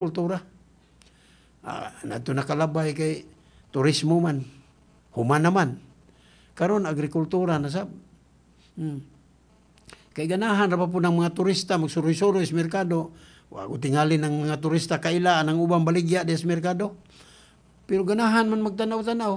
kultura. Nato nakalabay kay turismo man, human naman. Karon agrikultura na sab. Kay ganahan ra pa po ng mga turista magsuroy-suroy sa merkado. Wa ko tingali ng mga turista kaila ang ubang baligya des merkado. Pero ganahan man magtanaw-tanaw.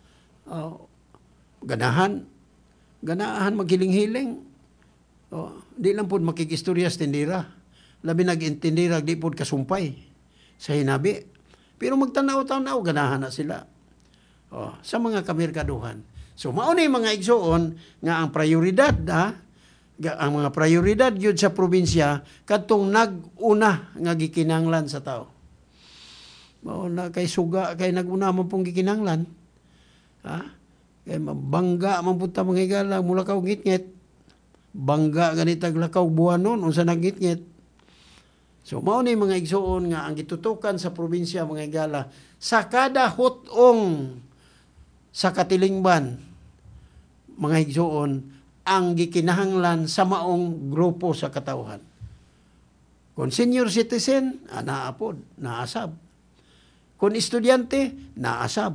Ganahan maghiling-hiling. Di lang po makikistorya sa tindira. Labi nag-intindira, di po kasumpay sa hinabi. Pero magtanaw-tanaw, ganahan na sila. Sa mga kamerkaduhan. So, mauna yung mga igsoon nga ang prioridad, ang mga prioridad yun sa probinsya, katong nag-una nga gikinanglan sa tao. Mauna kay suga, kay nag-una man pong gikinanglan. Kay bangga man punta mga higala, mulakaw ngit-ngit. Bangga ganitag lakaw buwanon, unsa nagngit-ngit. So, mauna yung mga igsoon nga ang gitutukan sa probinsya, mga higala, sa kada hutong sa katilingban, mga igsoon, ang gikinahanglan sa maong grupo sa katawhan. Kung senior citizen, naapod, naasab. Kung estudyante, naasab.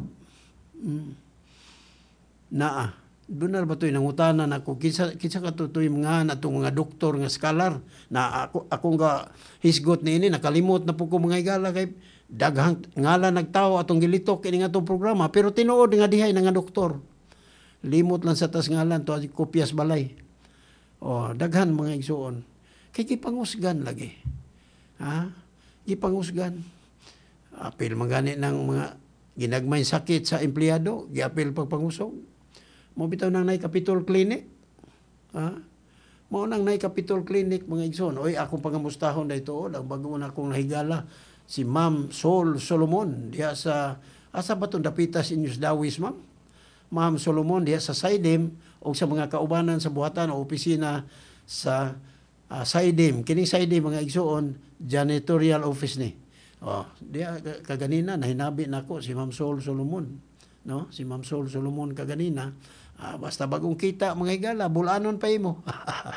Doon na ba ito yung nangutanan ako, kinsa ka ito yung mga doktor, nga scholar, na akong hisgot ni ini, nakalimot na po ko mga igala, kay daghang ngala nagtao atong gilitok, ini nga itong programa, pero tinuod nga dihay na nga doktor. Limot lang sa tas ngalan, to kopyas balay. Daghan mga igsoon. Kay gipangusgan lagi. Gipangusgan. Apil magani ng mga ginagmay sakit sa empleyado, giapil pagpangusog. Mo bitaw nang nay Capitol Clinic. Mao nang nay Capitol Clinic mga igsoon. Oy, akong pangamustahon dayto, ang bago na akong nahigala si Ma'am Sol Solomon diha sa asa ba tong dapitas inyos dawis, ma'am? Ma'am Solomon diha sa Saidem o sa mga kaubanan sa buhatan o opisina sa Saidem. Kining Saidem mga igsoon, janitorial office ni. Diha kaganina nahinabi nako si Ma'am Sol Solomon, no? Si Ma'am Sol Solomon kaganina, basta bagong kita mga higala, bulanon pa imo.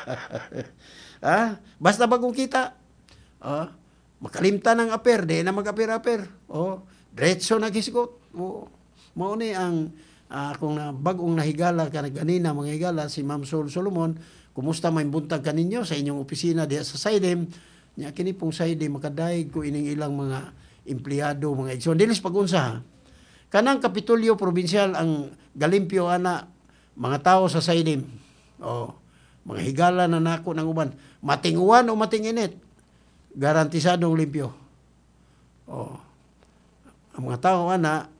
Basta bagong kita. Makalimtan ng aper, di na mag-aper-aper. Diretso nagisgot. Mao ni ang kung bagong nahigala ka ganina mga higala si Ma'am Sol Solomon, kumusta may buntag kaninyo sa inyong opisina diha sa Saidem? Nya kini pong Saidem makadaig ko ining ilang mga empleyado mga igsoon. Dinis pag-unsa kanang Kapitolyo Provincial ang galimpyo ana mga tao sa Saidem. Mga higala na nako ng uban, matinguan o matinginit, garantisadong limpyo. Ang mga tao ana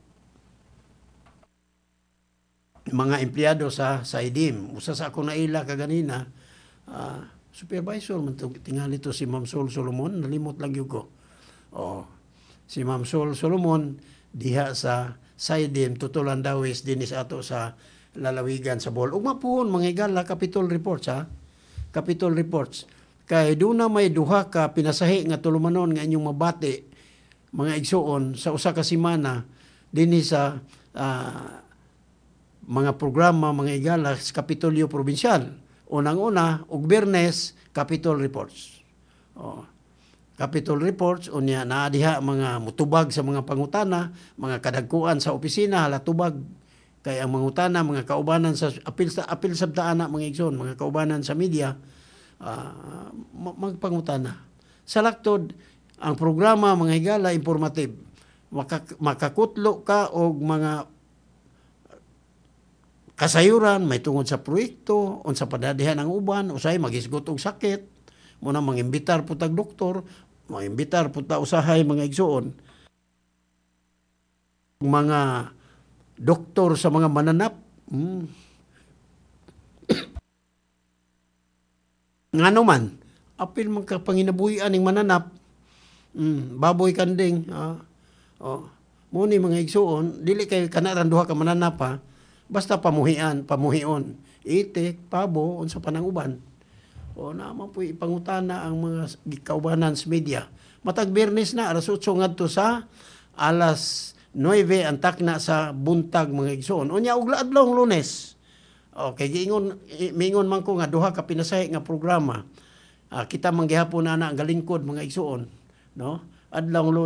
mga empleyado sa Saidem. Usa sa ako naila kaganina, supervisor man tingali to si Ma'am Sol Solomon, nalimot lang yun ko. Si Ma'am Sol Solomon diha sa Saidem, tutulan dawis dinis ato sa lalawigan sa Bohol. Ug mapuhon mga higala Capitol Reports, Capitol Reports. Kay doon na may duha ka pinasahi nga tulumanon nga inyong mabati mga igsoon sa usa ka semana dinhi sa mga programa mga igala sa Kapitolyo Provincial. Unang-una, ug Biyernes, Capitol Reports. Capitol Reports, unya naa diha mga mutubag sa mga pangutana, mga kadagkuan sa opisina, halatubag. Kay ang mangutana, mga kaubanan sa apil sa taana mga igsoon, mga kaubanan sa media, magpangutana. Sa laktod, ang programa mga higala informative. Makakutlo ka og mga kasayuran, may tungod sa proyekto, unsa padadihan ang uban, usay magisgot og sakit, muna mangimbitar po tag doktor, mangimbitar po ta usahay mga igsoon. Mga doktor sa mga mananap, ngano man, apil man ka panginabuhian ng mananap, baboy kanding, muni mga igsoon, dili kay kanaran duha ka mananap basta pamuhion, itik, pabo, unsa pa nang uban. Naman po ipangutana ang mga kaubanan sa media. Matag Biyernes na, alas 8 ngadto sa alas 9 ang takna sa buntag mga igsoon. Unya ug adlong Lunes. Kay mingon man ko nga duha ka pinasahi nga programa. Kita manggihapon na ang galingkod mga igsoon, no? Adlong